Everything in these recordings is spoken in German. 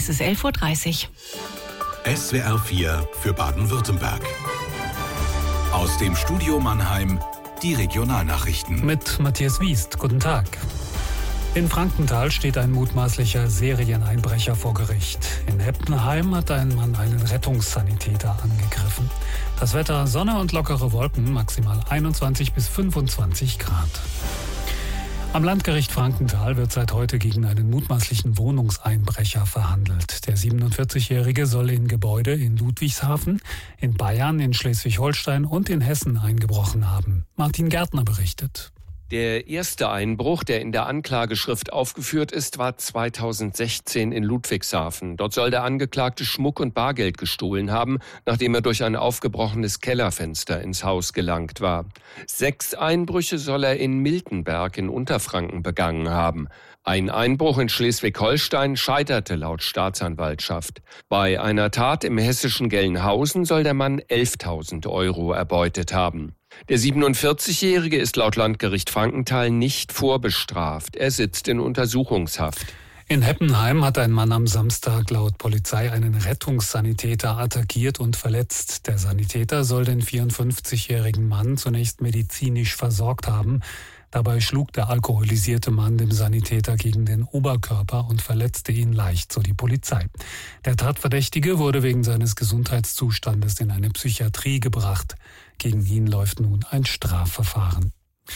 Es ist 11.30 Uhr. SWR 4 für Baden-Württemberg. Aus dem Studio Mannheim die Regionalnachrichten. Mit Matthias Wiest. Guten Tag. In Frankenthal steht ein mutmaßlicher Serieneinbrecher vor Gericht. In Heppenheim hat ein Mann einen Rettungssanitäter angegriffen. Das Wetter: Sonne und lockere Wolken, maximal 21 bis 25 Grad. Am Landgericht Frankenthal wird seit heute gegen einen mutmaßlichen Wohnungseinbrecher verhandelt. Der 47-Jährige soll in Gebäude in Ludwigshafen, in Bayern, in Schleswig-Holstein und in Hessen eingebrochen haben. Martin Gärtner berichtet. Der erste Einbruch, der in der Anklageschrift aufgeführt ist, war 2016 in Ludwigshafen. Dort soll der Angeklagte Schmuck und Bargeld gestohlen haben, nachdem er durch ein aufgebrochenes Kellerfenster ins Haus gelangt war. 6 Einbrüche soll er in Miltenberg in Unterfranken begangen haben. Ein Einbruch in Schleswig-Holstein scheiterte laut Staatsanwaltschaft. Bei einer Tat im hessischen Gelnhausen soll der Mann 11.000 € erbeutet haben. Der 47-Jährige ist laut Landgericht Frankenthal nicht vorbestraft. Er sitzt in Untersuchungshaft. In Heppenheim hat ein Mann am Samstag laut Polizei einen Rettungssanitäter attackiert und verletzt. Der Sanitäter soll den 54-jährigen Mann zunächst medizinisch versorgt haben. Dabei schlug der alkoholisierte Mann dem Sanitäter gegen den Oberkörper und verletzte ihn leicht, so die Polizei. Der Tatverdächtige wurde wegen seines Gesundheitszustandes in eine Psychiatrie gebracht. Gegen ihn läuft nun ein Strafverfahren.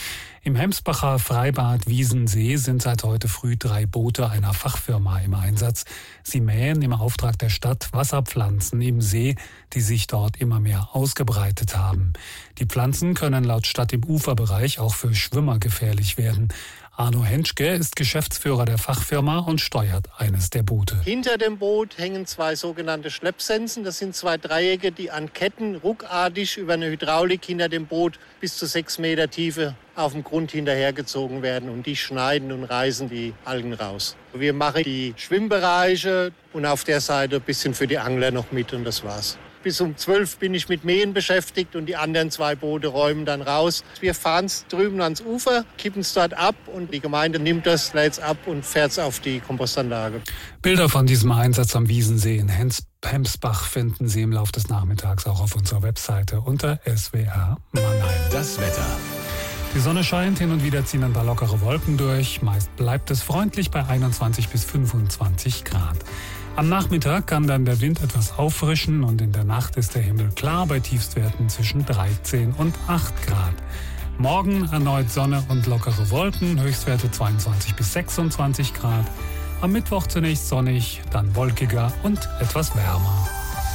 Im Hemsbacher Freibad Wiesensee sind seit heute früh 3 Boote einer Fachfirma im Einsatz. Sie mähen im Auftrag der Stadt Wasserpflanzen im See, die sich dort immer mehr ausgebreitet haben. Die Pflanzen können laut Stadt im Uferbereich auch für Schwimmer gefährlich werden. Arno Henschke ist Geschäftsführer der Fachfirma und steuert eines der Boote. Hinter dem Boot hängen 2 sogenannte Schleppsensen. Das sind 2 Dreiecke, die an Ketten ruckartig über eine Hydraulik hinter dem Boot bis zu 6 Meter Tiefe auf dem Grund hinterhergezogen werden. Und die schneiden und reißen die Algen raus. Wir machen die Schwimmbereiche und auf der Seite ein bisschen für die Angler noch mit und das war's. Bis um 12 bin ich mit Mähen beschäftigt und die anderen 2 Boote räumen dann raus. Wir fahren es drüben ans Ufer, kippen es dort ab und die Gemeinde nimmt das, lädt es ab und fährt es auf die Kompostanlage. Bilder von diesem Einsatz am Wiesensee in Hemsbach finden Sie im Laufe des Nachmittags auch auf unserer Webseite unter SWR Mannheim. Das Wetter. Die Sonne scheint, hin und wieder ziehen ein paar lockere Wolken durch. Meist bleibt es freundlich bei 21 bis 25 Grad. Am Nachmittag kann dann der Wind etwas auffrischen und in der Nacht ist der Himmel klar bei Tiefstwerten zwischen 13 und 8 Grad. Morgen erneut Sonne und lockere Wolken, Höchstwerte 22 bis 26 Grad. Am Mittwoch zunächst sonnig, dann wolkiger und etwas wärmer.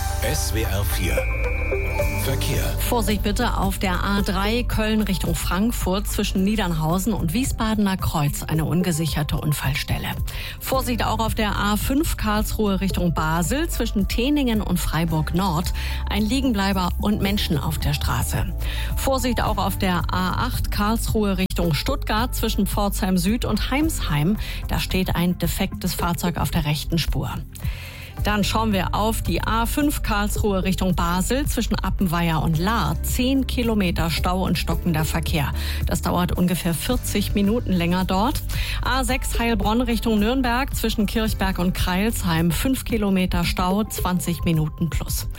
SWR 4 Verkehr. Vorsicht bitte auf der A3 Köln Richtung Frankfurt zwischen Niedernhausen und Wiesbadener Kreuz, eine ungesicherte Unfallstelle. Vorsicht auch auf der A5 Karlsruhe Richtung Basel zwischen Teningen und Freiburg Nord, ein Liegenbleiber und Menschen auf der Straße. Vorsicht auch auf der A8 Karlsruhe Richtung Stuttgart zwischen Pforzheim Süd und Heimsheim, da steht ein defektes Fahrzeug auf der rechten Spur. Dann schauen wir auf die A5 Karlsruhe Richtung Basel zwischen Appenweier und Lahr. 10 Kilometer Stau und stockender Verkehr. Das dauert ungefähr 40 Minuten länger dort. A6 Heilbronn Richtung Nürnberg zwischen Kirchberg und Kreilsheim. 5 Kilometer Stau, 20 Minuten plus.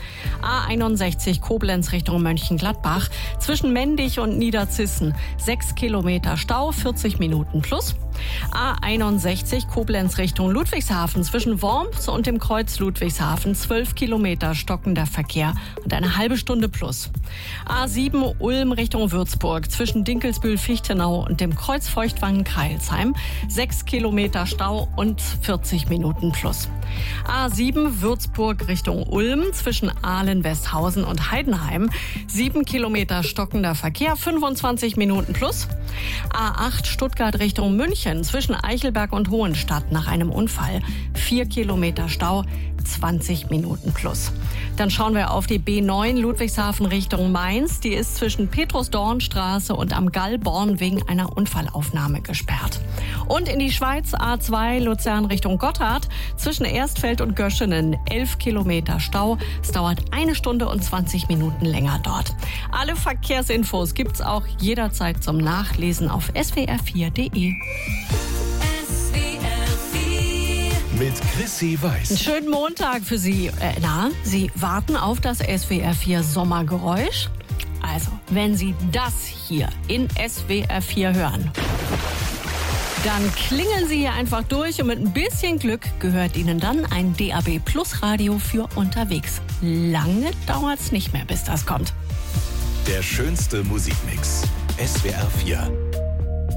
A61 Koblenz Richtung Mönchengladbach zwischen Mendig und Niederzissen. 6 Kilometer Stau, 40 Minuten plus. A61 Koblenz Richtung Ludwigshafen zwischen Worms und dem Kreuz Ludwigshafen 12 Kilometer stockender Verkehr und eine halbe Stunde plus. A7 Ulm Richtung Würzburg zwischen Dinkelsbühl-Fichtenau und dem Kreuz Feuchtwangen-Kreilsheim 6 Kilometer Stau und 40 Minuten plus. A7 Würzburg Richtung Ulm zwischen Ahlen-Westhausen und Heidenheim 7 Kilometer stockender Verkehr 25 Minuten plus. A8 Stuttgart Richtung München zwischen Eichelberg und Hohenstadt nach einem Unfall 4 Kilometer Stau 20 Minuten plus. Dann schauen wir auf die B9 Ludwigshafen Richtung Mainz. Die ist zwischen Petrus-Dorn-Straße und am Gallborn wegen einer Unfallaufnahme gesperrt. Und in die Schweiz A2 Luzern Richtung Gotthard zwischen Erstfeld und Göschenen 11 Kilometer Stau. Es dauert 1 Stunde und 20 Minuten länger dort. Alle Verkehrsinfos gibt's auch jederzeit zum Nachlesen auf swr4.de. mit Chrissy Weiß. Einen schönen Montag für Sie. Sie warten auf das SWR 4 Sommergeräusch? Also, wenn Sie das hier in SWR 4 hören, dann klingeln Sie hier einfach durch und mit ein bisschen Glück gehört Ihnen dann ein DAB Plus Radio für unterwegs. Lange dauert's nicht mehr, bis das kommt. Der schönste Musikmix. SWR 4.